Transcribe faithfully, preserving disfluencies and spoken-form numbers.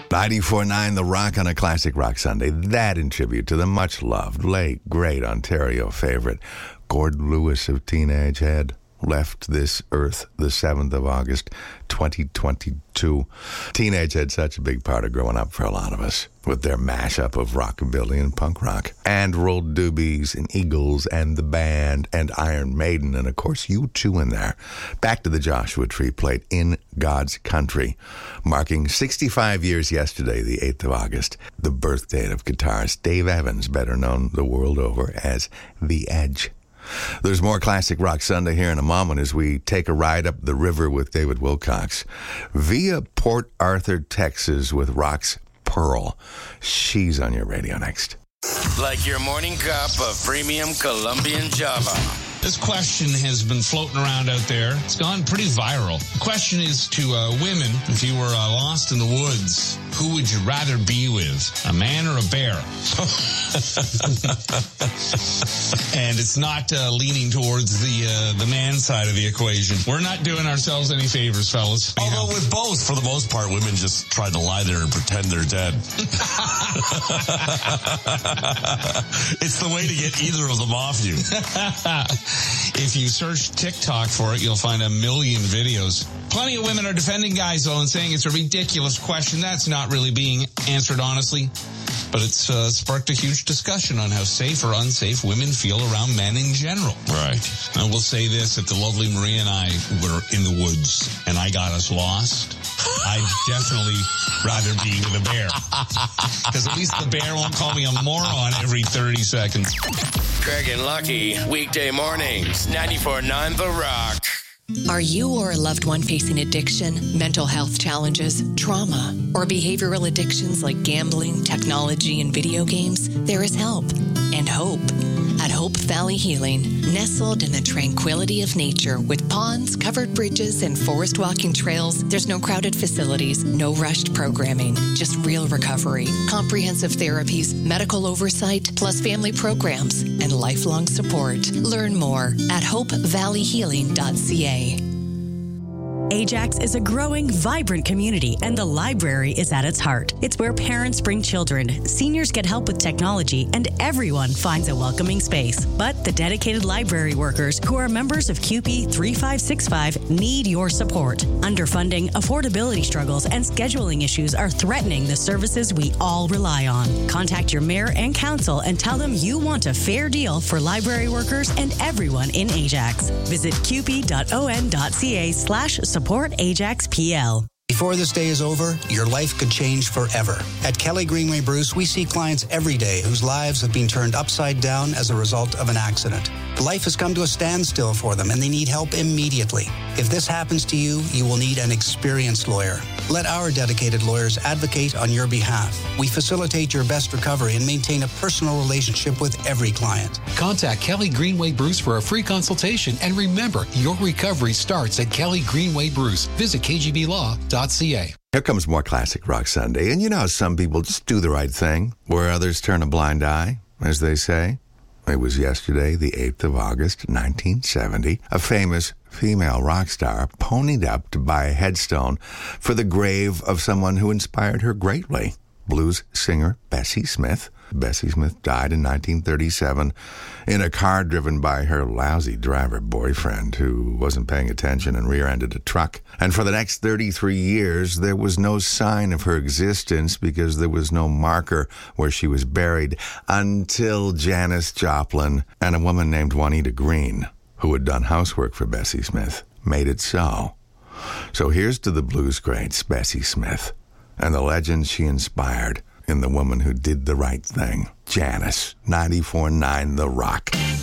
ninety-four point nine The Rock on a Classic Rock Sunday. That in tribute to the much-loved, late, great Ontario favorite, Gord Lewis of Teenage Head. Left this earth the seventh of August, twenty twenty-two. Teenage had such a big part of growing up for a lot of us, with their mashup of rockabilly and punk rock, and Rolled Doobies and Eagles and The Band and Iron Maiden, and of course U two in there. Back to the Joshua Tree played In God's Country, marking sixty-five years yesterday, the eighth of August, the birth date of guitarist Dave Evans, better known the world over as The Edge. There's more Classic Rock Sunday here in a moment as we take a ride up the river with David Wilcox via Port Arthur, Texas with Rock's Pearl. She's on your radio next. Like your morning cup of premium Colombian Java. This question has been floating around out there. It's gone pretty viral. The question is to uh, women, if you were uh, lost in the woods, who would you rather be with, a man or a bear? And it's not uh, leaning towards the uh, the man side of the equation. We're not doing ourselves any favors, fellas. Although with both, for the most part, women just try to lie there and pretend they're dead. It's the way to get either of them off you. If you search TikTok for it, you'll find a million videos. Plenty of women are defending guys, though, and saying it's a ridiculous question. That's not really being answered honestly. But it's uh, sparked a huge discussion on how safe or unsafe women feel around men in general. Right. I will say this, if the lovely Maria and I were in the woods and I got us lost, I'd definitely rather be with a bear. Because at least the bear won't call me a moron every thirty seconds. Craig and Lucky, weekday mornings, ninety-four point nine The Rock. Are you or a loved one facing addiction, mental health challenges, trauma, or behavioral addictions like gambling, technology, and video games? There is help and hope at Hope Valley Healing, nestled in the tranquility of nature with ponds, covered bridges, and forest walking trails. There's no crowded facilities, no rushed programming, just real recovery, comprehensive therapies, medical oversight, plus family programs and lifelong support. Learn more at hope valley healing dot c a. Ajax is a growing, vibrant community, and the library is at its heart. It's where parents bring children, seniors get help with technology, and everyone finds a welcoming space. But the dedicated library workers who are members of C U P E three five six five need your support. Underfunding, affordability struggles, and scheduling issues are threatening the services we all rely on. Contact your mayor and council and tell them you want a fair deal for library workers and everyone in Ajax. Visit qp.on.ca slash support Ajax P L. Before this day is over, your life could change forever. At Kelly Greenway Bruce, we see clients every day whose lives have been turned upside down as a result of an accident. Life has come to a standstill for them and they need help immediately. If this happens to you, you will need an experienced lawyer. Let our dedicated lawyers advocate on your behalf. We facilitate your best recovery and maintain a personal relationship with every client. Contact Kelly Greenway Bruce for a free consultation, and remember, your recovery starts at Kelly Greenway Bruce. Visit k g b law dot c a. Here comes more Classic Rock Sunday. And you know how some people just do the right thing, where others turn a blind eye, as they say? It was yesterday, the eighth of August, nineteen seventy. A famous female rock star ponied up to buy a headstone for the grave of someone who inspired her greatly. Blues singer Bessie Smith. Bessie Smith died in nineteen thirty-seven in a car driven by her lousy driver boyfriend who wasn't paying attention and rear-ended a truck. And for the next thirty-three years, there was no sign of her existence because there was no marker where she was buried until Janis Joplin and a woman named Juanita Green, who had done housework for Bessie Smith, made it so. So here's to the blues greats, Bessie Smith, and the legends she inspired in the woman who did the right thing, Janis. ninety-four point nine The Rock.